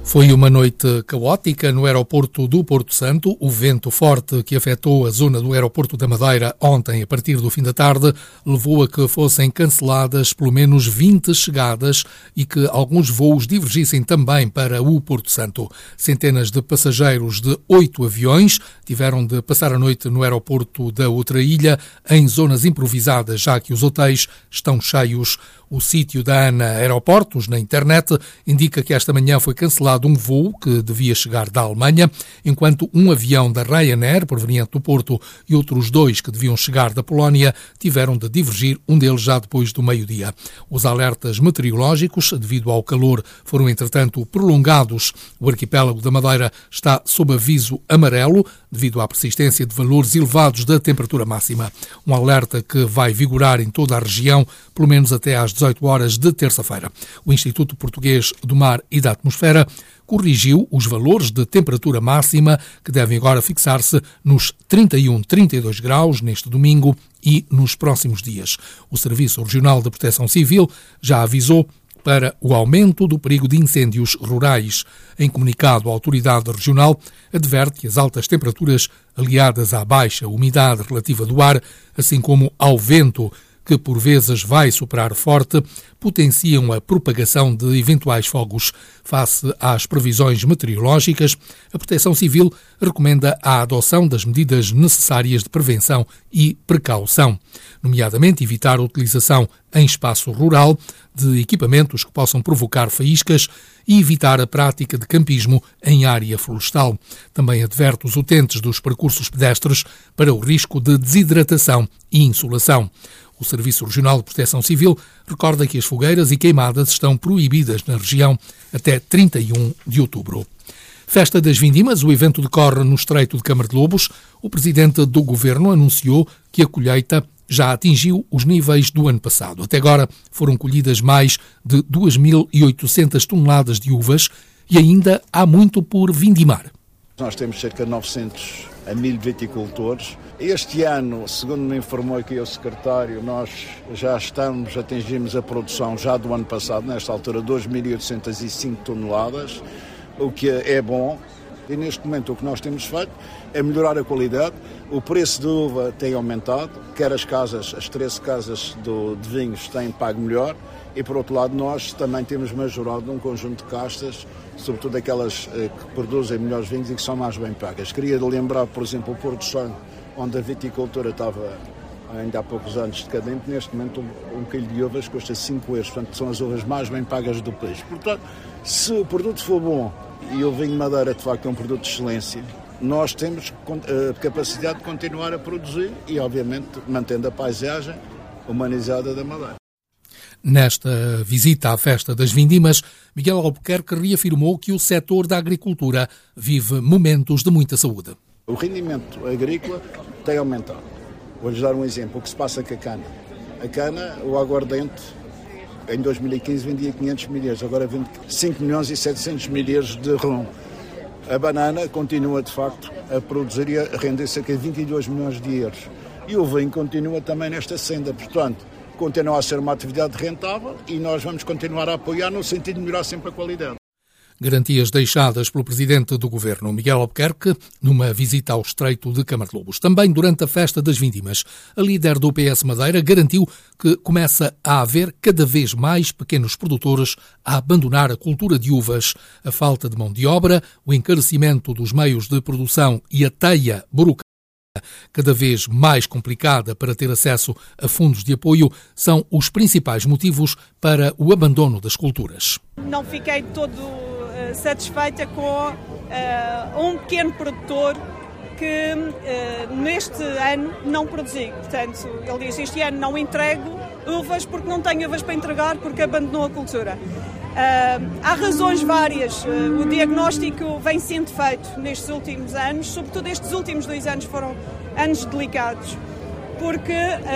Foi uma noite caótica no aeroporto do Porto Santo. O vento forte que afetou a zona do aeroporto da Madeira ontem, a partir do fim da tarde, levou a que fossem canceladas pelo menos 20 chegadas e que alguns voos divergissem também para o Porto Santo. Centenas de passageiros de 8 aviões tiveram de passar a noite no aeroporto da outra ilha, em zonas improvisadas, já que os hotéis estão cheios. O sítio da ANA Aeroportos, na internet, indica que esta manhã foi cancelado um voo que devia chegar da Alemanha, enquanto um avião da Ryanair, proveniente do Porto, e outros 2 que deviam chegar da Polónia, tiveram de divergir, um deles já depois do meio-dia. Os alertas meteorológicos, devido ao calor, foram, entretanto, prolongados. O arquipélago da Madeira está sob aviso amarelo, devido à persistência de valores elevados da temperatura máxima. Um alerta que vai vigorar em toda a região, pelo menos até às 18 horas de terça-feira. O Instituto Português do Mar e da Atmosfera corrigiu os valores de temperatura máxima, que devem agora fixar-se nos 31-32 graus neste domingo e nos próximos dias. O Serviço Regional de Proteção Civil já avisou para o aumento do perigo de incêndios rurais. Em comunicado, a autoridade regional adverte que as altas temperaturas, aliadas à baixa umidade relativa do ar, assim como ao vento, que por vezes vai soprar forte, potenciam a propagação de eventuais fogos. Face às previsões meteorológicas, a Proteção Civil recomenda a adoção das medidas necessárias de prevenção e precaução, nomeadamente evitar a utilização em espaço rural de equipamentos que possam provocar faíscas e evitar a prática de campismo em área florestal. Também adverte os utentes dos percursos pedestres para o risco de desidratação e insolação. O Serviço Regional de Proteção Civil recorda que as fogueiras e queimadas estão proibidas na região até 31 de outubro. Festa das Vindimas, o evento decorre no Estreito de Câmara de Lobos. O presidente do Governo anunciou que a colheita já atingiu os níveis do ano passado. Até agora foram colhidas mais de 2.800 toneladas de uvas e ainda há muito por vindimar. Nós temos cerca de 900 a 1.000 viticultores. Este ano, segundo me informou aqui o secretário, nós já atingimos a produção já do ano passado, nesta altura 2.805 toneladas, o que é bom. E neste momento o que nós temos feito é melhorar a qualidade. O preço da uva tem aumentado, quer as 13 casas de vinhos têm pago melhor, e por outro lado nós também temos majorado um conjunto de castas, sobretudo aquelas que produzem melhores vinhos e que são mais bem pagas. Queria lembrar, por exemplo, o Porto Santo, onde a viticultura estava ainda há poucos anos decadente. Neste momento um quilo de uvas custa 5 euros, portanto são as uvas mais bem pagas do país. Portanto, se o produto for bom e o vinho Madeira de facto é um produto de excelência, nós temos a capacidade de continuar a produzir e obviamente mantendo a paisagem humanizada da Madeira. Nesta visita à Festa das Vindimas, Miguel Albuquerque reafirmou que o setor da agricultura vive momentos de muita saúde. O rendimento agrícola tem aumentado. Vou-lhes dar um exemplo, o que se passa com a cana. A cana, o aguardente, em 2015 vendia 500 mil euros, agora vende 5 milhões e 700 mil euros de rum. A banana continua, de facto, a produzir e a render cerca de 22 milhões de euros. E o vinho continua também nesta senda, portanto, continua a ser uma atividade rentável e nós vamos continuar a apoiar no sentido de melhorar sempre a qualidade. Garantias deixadas pelo presidente do Governo, Miguel Albuquerque, numa visita ao Estreito de Câmara de Lobos. Também durante a Festa das Vindimas, a líder do PS Madeira garantiu que começa a haver cada vez mais pequenos produtores a abandonar a cultura de uvas. A falta de mão de obra, o encarecimento dos meios de produção e a teia burocrática cada vez mais complicada para ter acesso a fundos de apoio são os principais motivos para o abandono das culturas. Não fiquei todo satisfeita com um pequeno produtor que neste ano não produzi. Portanto, ele diz, este ano não entrego uvas porque não tenho uvas para entregar porque abandonou a cultura. Há razões várias. O diagnóstico vem sendo feito nestes últimos anos, sobretudo estes últimos 2 anos foram anos delicados, porque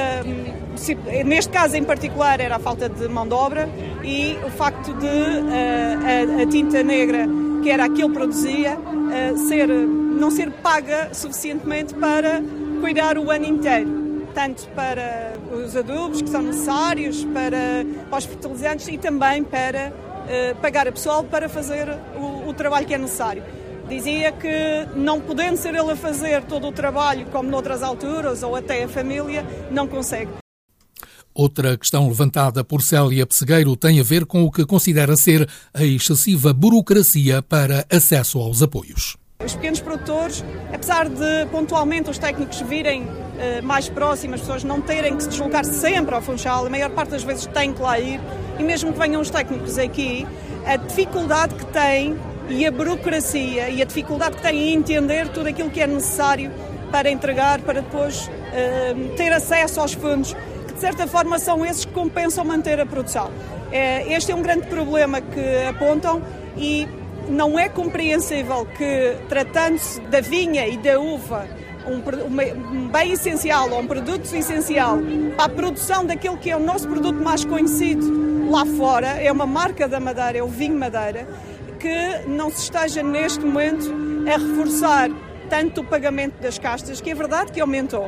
neste caso em particular era a falta de mão de obra e o facto de a tinta negra, que era aquilo que produzia, não ser paga suficientemente para cuidar o ano inteiro. Tanto para os adubos que são necessários, para os fertilizantes e também para pagar a pessoal para fazer o trabalho que é necessário. Dizia que, não podendo ser ele a fazer todo o trabalho, como noutras alturas, ou até a família, não consegue. Outra questão levantada por Célia Pessegueiro tem a ver com o que considera ser a excessiva burocracia para acesso aos apoios. Os pequenos produtores, apesar de pontualmente os técnicos virem mais próximos, as pessoas não terem que se deslocar sempre ao Funchal, a maior parte das vezes têm que lá ir, e mesmo que venham os técnicos aqui, a dificuldade que têm e a burocracia e a dificuldade que têm em entender tudo aquilo que é necessário para entregar, para depois ter acesso aos fundos, que de certa forma são esses que compensam manter a produção. Este é um grande problema que apontam e não é compreensível que, tratando-se da vinha e da uva, um bem essencial ou um produto essencial para a produção daquilo que é o nosso produto mais conhecido lá fora, é uma marca da Madeira, é o vinho Madeira, que não se esteja neste momento a reforçar tanto o pagamento das castas, que é verdade que aumentou,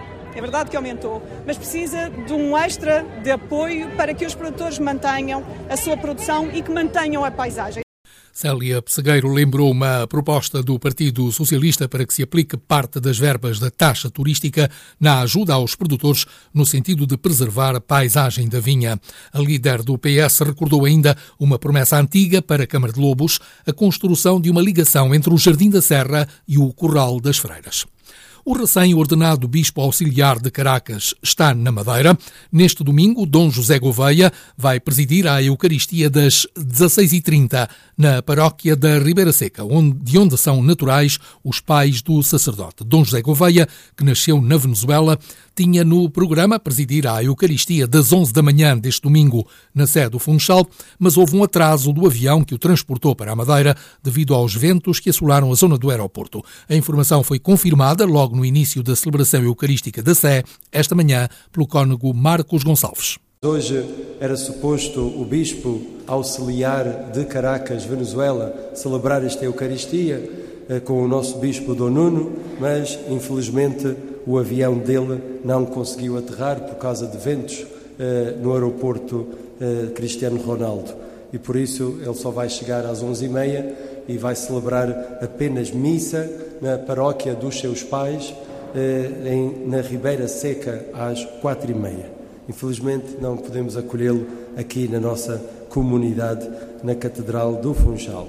mas precisa de um extra de apoio para que os produtores mantenham a sua produção e que mantenham a paisagem. Célia Pessegueiro lembrou uma proposta do Partido Socialista para que se aplique parte das verbas da taxa turística na ajuda aos produtores no sentido de preservar a paisagem da vinha. A líder do PS recordou ainda uma promessa antiga para a Câmara de Lobos, a construção de uma ligação entre o Jardim da Serra e o Curral das Freiras. O recém-ordenado Bispo Auxiliar de Caracas está na Madeira. Neste domingo, Dom José Gouveia vai presidir a Eucaristia das 16h30 na paróquia da Ribeira Seca, de onde são naturais os pais do sacerdote. Dom José Gouveia, que nasceu na Venezuela, tinha no programa presidir a Eucaristia das 11 da manhã deste domingo na sede do Funchal, mas houve um atraso do avião que o transportou para a Madeira devido aos ventos que assolaram a zona do aeroporto. A informação foi confirmada logo no início da celebração eucarística da Sé, esta manhã, pelo cônego Marcos Gonçalves. Hoje era suposto o Bispo Auxiliar de Caracas, Venezuela, celebrar esta Eucaristia com o nosso Bispo Dom Nuno, mas infelizmente o avião dele não conseguiu aterrar por causa de ventos no aeroporto Cristiano Ronaldo. E por isso ele só vai chegar às 11h30 e vai celebrar apenas missa na paróquia dos seus pais, na Ribeira Seca, às 4h30. Infelizmente não podemos acolhê-lo aqui na nossa comunidade, na Catedral do Funchal.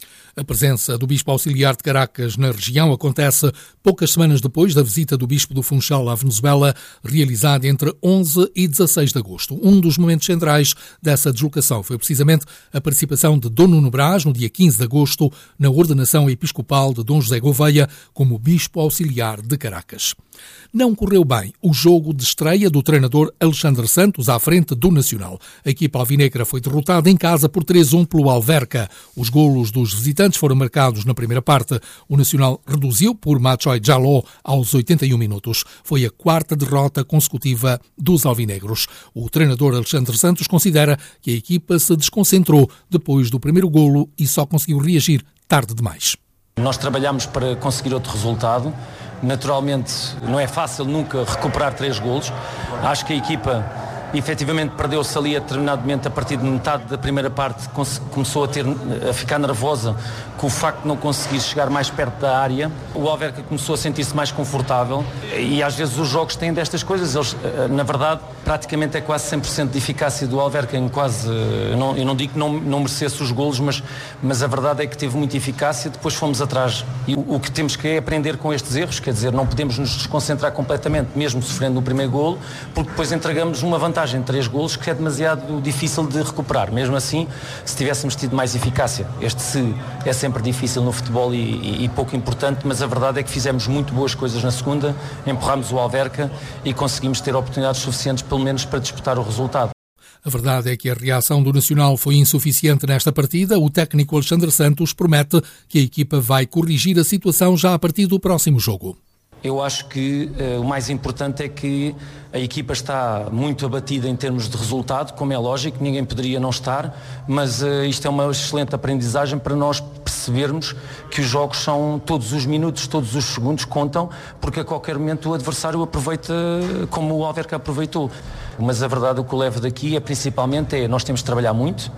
A presença do Bispo Auxiliar de Caracas na região acontece poucas semanas depois da visita do Bispo do Funchal à Venezuela, realizada entre 11 e 16 de agosto. Um dos momentos centrais dessa deslocação foi precisamente a participação de Dom Nuno Brás, no dia 15 de agosto, na ordenação episcopal de Dom José Gouveia como Bispo Auxiliar de Caracas. Não correu bem o jogo de estreia do treinador Alexandre Santos à frente do Nacional. A equipa alvinegra foi derrotada em casa por 3-1 pelo Alverca. Os golos dos visitantes foram marcados na primeira parte. O Nacional reduziu por Machoy Jaló aos 81 minutos. Foi a quarta derrota consecutiva dos alvinegros. O treinador Alexandre Santos considera que a equipa se desconcentrou depois do primeiro golo e só conseguiu reagir tarde demais. Nós trabalhamos para conseguir outro resultado. Naturalmente não é fácil nunca recuperar 3 golos. Acho que a equipa efetivamente perdeu-se ali a determinado momento, a partir de metade da primeira parte começou a ficar nervosa com o facto de não conseguir chegar mais perto da área. O Alverca começou a sentir-se mais confortável e às vezes os jogos têm destas coisas. Eles, na verdade, praticamente é quase 100% de eficácia do Alverca em quase, eu não digo que não merecesse os golos, mas a verdade é que teve muita eficácia. Depois fomos atrás e o que temos que é aprender com estes erros, quer dizer, não podemos nos desconcentrar completamente, mesmo sofrendo o primeiro golo, porque depois entregamos uma vantagem de 3 golos que é demasiado difícil de recuperar. Mesmo assim, se tivéssemos tido mais eficácia, este se é sempre difícil no futebol e pouco importante, mas a verdade é que fizemos muito boas coisas na segunda, empurramos o Alverca e conseguimos ter oportunidades suficientes pelo menos para disputar o resultado. A verdade é que a reação do Nacional foi insuficiente nesta partida. O técnico Alexandre Santos promete que a equipa vai corrigir a situação já a partir do próximo jogo. Eu acho que o mais importante é que a equipa está muito abatida em termos de resultado, como é lógico, ninguém poderia não estar, mas isto é uma excelente aprendizagem para nós percebermos que os jogos são todos os minutos, todos os segundos contam, porque a qualquer momento o adversário aproveita como o Alverca aproveitou. Mas a verdade, o que eu levo daqui é principalmente nós temos de trabalhar muito,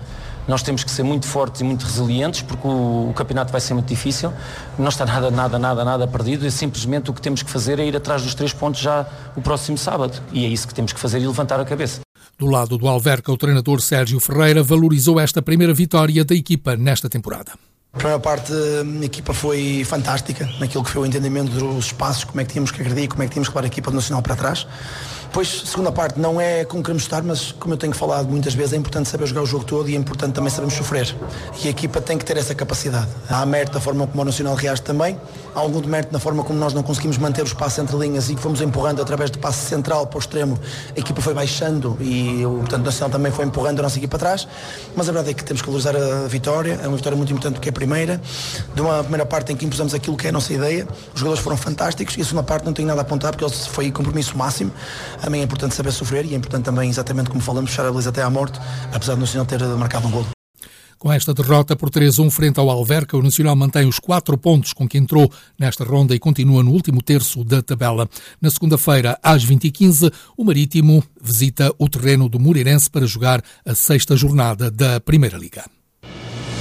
Nós temos que ser muito fortes e muito resilientes, porque o campeonato vai ser muito difícil. Não está nada perdido, e simplesmente o que temos que fazer é ir atrás dos 3 pontos já o próximo sábado. E é isso que temos que fazer e levantar a cabeça. Do lado do Alverca, o treinador Sérgio Ferreira valorizou esta primeira vitória da equipa nesta temporada. A primeira parte a equipa foi fantástica, naquilo que foi o entendimento dos espaços, como é que tínhamos que agredir, como é que tínhamos que levar a equipa do Nacional para trás. Depois, a segunda parte não é como queremos estar, mas como eu tenho falado muitas vezes, é importante saber jogar o jogo todo e é importante também sabermos sofrer. E a equipa tem que ter essa capacidade. Há mérito da forma como o Nacional reage também, há algum mérito na forma como nós não conseguimos manter o espaço entre linhas e que fomos empurrando através do passe central para o extremo. A equipa foi baixando e portanto, o Nacional também foi empurrando a nossa equipa atrás, mas a verdade é que temos que valorizar a vitória, é uma vitória muito importante porque é a primeira, de uma primeira parte em que impusemos aquilo que é a nossa ideia, os jogadores foram fantásticos e a segunda parte não tenho nada a apontar porque foi compromisso máximo. Também é importante saber sofrer e é importante também, exatamente como falamos, fechar a baliza até à morte, apesar do Nacional ter marcado um golo. Com esta derrota por 3-1 frente ao Alverca, o Nacional mantém os 4 pontos com que entrou nesta ronda e continua no último terço da tabela. Na segunda-feira, às 20h15, o Marítimo visita o terreno do Moreirense para jogar a 6ª jornada da Primeira Liga.